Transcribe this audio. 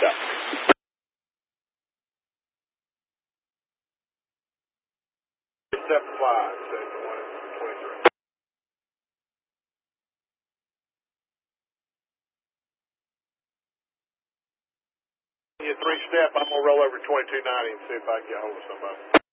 Yeah. Step 5, say 23. You 3-step, I'm going to roll over 2290 and see if I can get hold of somebody.